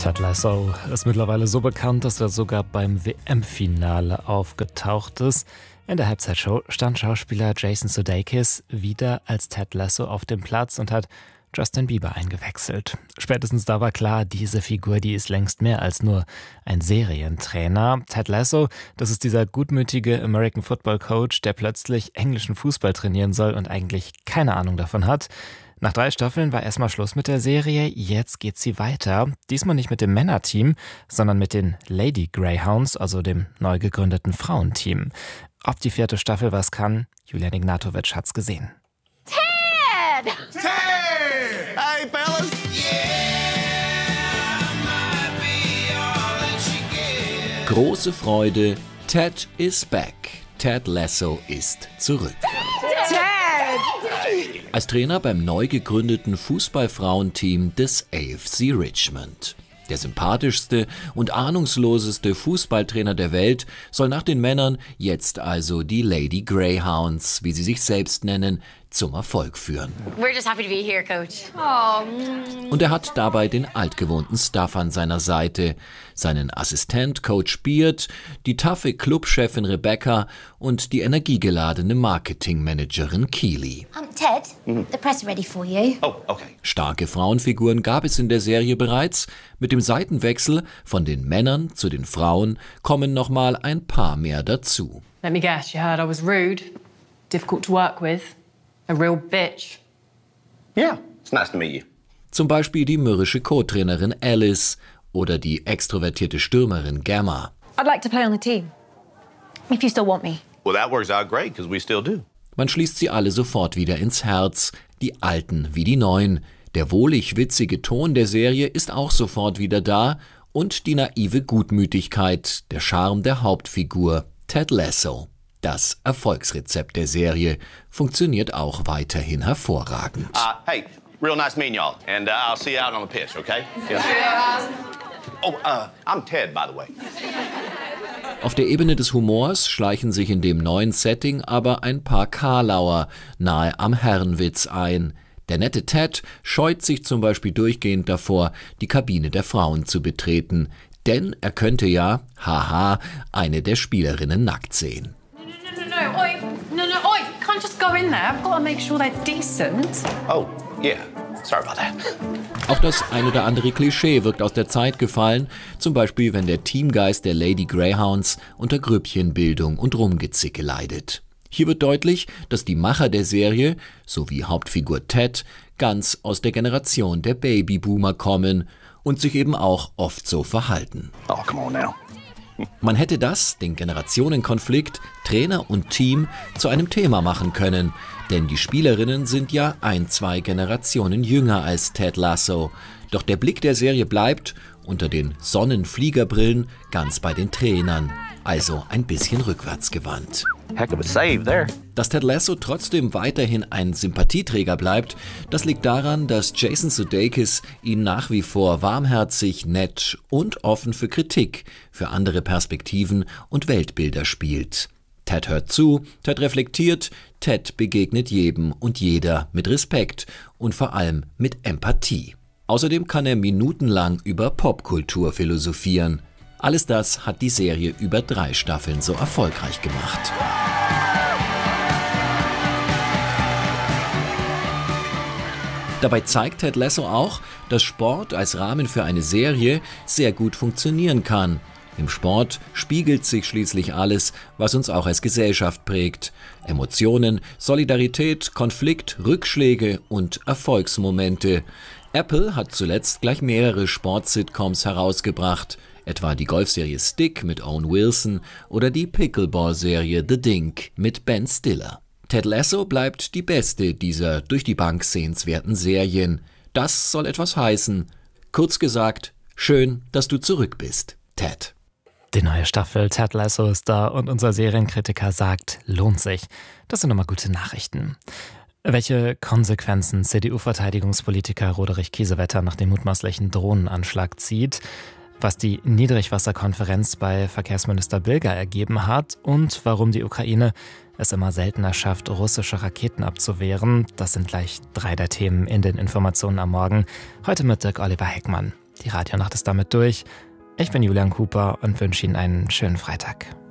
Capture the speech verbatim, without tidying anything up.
Ted Lasso ist mittlerweile so bekannt, dass er sogar beim W M-Finale aufgetaucht ist. In der Halbzeitshow stand Schauspieler Jason Sudeikis wieder als Ted Lasso auf dem Platz und hat Justin Bieber eingewechselt. Spätestens da war klar, diese Figur, die ist längst mehr als nur ein Serientrainer. Ted Lasso, das ist dieser gutmütige American Football Coach, der plötzlich englischen Fußball trainieren soll und eigentlich keine Ahnung davon hat. Nach drei Staffeln war erstmal Schluss mit der Serie, jetzt geht sie weiter. Diesmal nicht mit dem Männerteam, sondern mit den Lady Greyhounds, also dem neu gegründeten Frauenteam. Ob die vierte Staffel was kann, Julian Ignatovic hat's gesehen. Ted! Ted! Hey, fellas! Große Freude, Ted is back. Ted Lasso ist zurück. Ted! Als Trainer beim neu gegründeten Fußballfrauenteam des A F C Richmond. Der sympathischste und ahnungsloseste Fußballtrainer der Welt soll nach den Männern jetzt also die Lady Greyhounds, wie sie sich selbst nennen, zum Erfolg führen. We're just happy to be here, Coach. Oh. Und er hat dabei den altgewohnten Staff an seiner Seite. Seinen Assistent Coach Beard, die taffe Clubchefin Rebecca und die energiegeladene Marketingmanagerin Keely. Um, Ted, mm-hmm. the press are ready for you. Oh, okay. Starke Frauenfiguren gab es in der Serie bereits. Mit dem Seitenwechsel von den Männern zu den Frauen kommen nochmal ein paar mehr dazu. Let me guess, you heard I was rude, difficult to work with, a real bitch. Yeah, it's nice to meet you. Zum Beispiel die mürrische Co-Trainerin Alice oder die extrovertierte Stürmerin Gamma. I'd like to play on the team, if you still want me. Well, that works out great, because we still do. Man schließt sie alle sofort wieder ins Herz, die Alten wie die Neuen. Der wohlig witzige Ton der Serie ist auch sofort wieder da und die naive Gutmütigkeit, der Charme der Hauptfigur Ted Lasso. Das Erfolgsrezept der Serie funktioniert auch weiterhin hervorragend. Uh, hey, real nice meeting y'all, and uh, I'll see you out on the pitch, okay? Yeah. Oh, uh, I'm Ted, by the way. Auf der Ebene des Humors schleichen sich in dem neuen Setting aber ein paar Karlauer nahe am Herrenwitz ein. Der nette Ted scheut sich zum Beispiel durchgehend davor, die Kabine der Frauen zu betreten. Denn er könnte ja, haha, eine der Spielerinnen nackt sehen. No, no, no, no, oi, no, no, oi, can't just go in there. I've got to make sure they're decent. Oh, yeah. Sorry about that. Auch das ein oder andere Klischee wirkt aus der Zeit gefallen, zum Beispiel wenn der Teamgeist der Lady Greyhounds unter Grüppchenbildung und Rumgezicke leidet. Hier wird deutlich, dass die Macher der Serie, sowie Hauptfigur Ted, ganz aus der Generation der Babyboomer kommen und sich eben auch oft so verhalten. Oh, come on now. Man hätte das, den Generationenkonflikt, Trainer und Team, zu einem Thema machen können. Denn die Spielerinnen sind ja ein, zwei Generationen jünger als Ted Lasso. Doch der Blick der Serie bleibt, unter den Sonnenfliegerbrillen, ganz bei den Trainern. Also ein bisschen rückwärts gewandt. Heck of a save there. Dass Ted Lasso trotzdem weiterhin ein Sympathieträger bleibt, das liegt daran, dass Jason Sudeikis ihn nach wie vor warmherzig, nett und offen für Kritik, für andere Perspektiven und Weltbilder spielt. Ted hört zu, Ted reflektiert, Ted begegnet jedem und jeder mit Respekt und vor allem mit Empathie. Außerdem kann er minutenlang über Popkultur philosophieren. Alles das hat die Serie über drei Staffeln so erfolgreich gemacht. Dabei zeigt Ted Lasso auch, dass Sport als Rahmen für eine Serie sehr gut funktionieren kann. Im Sport spiegelt sich schließlich alles, was uns auch als Gesellschaft prägt. Emotionen, Solidarität, Konflikt, Rückschläge und Erfolgsmomente. Apple hat zuletzt gleich mehrere Sport-Sitcoms herausgebracht, etwa die Golfserie Stick mit Owen Wilson oder die Pickleball-Serie The Dink mit Ben Stiller. Ted Lasso bleibt die beste dieser durch die Bank sehenswerten Serien. Das soll etwas heißen. Kurz gesagt, schön, dass du zurück bist, Ted. Die neue Staffel Ted Lasso ist da und unser Serienkritiker sagt, lohnt sich. Das sind immer gute Nachrichten. Welche Konsequenzen C D U-Verteidigungspolitiker Roderich Kiesewetter nach dem mutmaßlichen Drohnenanschlag zieht, was die Niedrigwasserkonferenz bei Verkehrsminister Bilger ergeben hat und warum die Ukraine es immer seltener schafft, russische Raketen abzuwehren, das sind gleich drei der Themen in den Informationen am Morgen. Heute mit Dirk Oliver Heckmann. Die Radionacht ist damit durch. Ich bin Julian Cooper und wünsche Ihnen einen schönen Freitag.